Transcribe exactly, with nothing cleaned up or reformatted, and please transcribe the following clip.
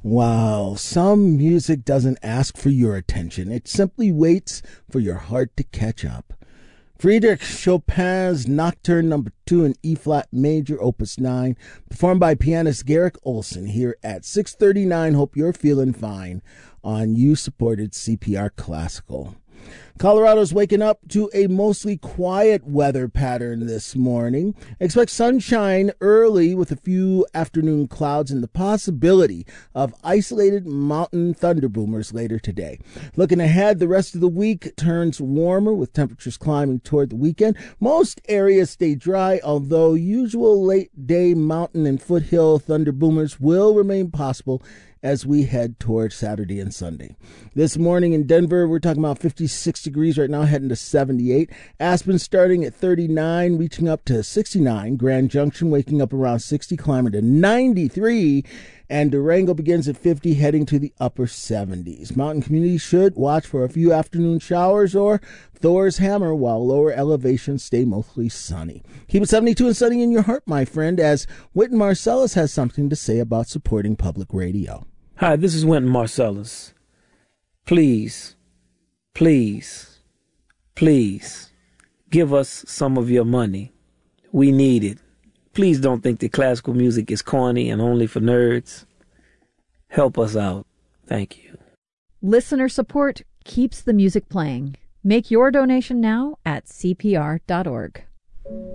Wow, some music doesn't ask for your attention. It simply waits for your heart to catch up. Friedrich Chopin's Nocturne number two in E-flat major, opus nine, performed by pianist Garrick Olson here at six thirty-nine. Hope you're feeling fine on you-supported C P R Classical. Colorado's waking up to a mostly quiet weather pattern this morning. Expect sunshine early with a few afternoon clouds and the possibility of isolated mountain thunderboomers later today. Looking ahead, the rest of the week turns warmer with temperatures climbing toward the weekend. Most areas stay dry, although usual late-day mountain and foothill thunderboomers will remain possible as we head toward Saturday and Sunday. This morning in Denver, we're talking about fifty-six degrees right now, heading to seventy-eight. Aspen starting at thirty-nine, reaching up to sixty-nine. Grand Junction waking up around sixty, climbing to ninety-three. And Durango begins at fifty, heading to the upper seventies. Mountain communities should watch for a few afternoon showers or Thor's hammer, while lower elevations stay mostly sunny. Keep it seventy-two and sunny in your heart, my friend, as Wynton Marsalis has something to say about supporting public radio. Hi, this is Wynton Marsalis. Please, please, please give us some of your money. We need it. Please don't think that classical music is corny and only for nerds. Help us out. Thank you. Listener support keeps the music playing. Make your donation now at C P R dot org.